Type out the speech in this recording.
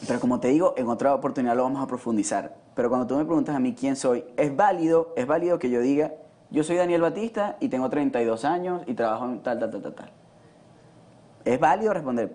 Pero como te digo, en otra oportunidad lo vamos a profundizar. Pero cuando tú me preguntas a mí quién soy, es válido que yo diga, yo soy Daniel Batista y tengo 32 años y trabajo en tal, tal, tal, tal, tal. Es válido responder,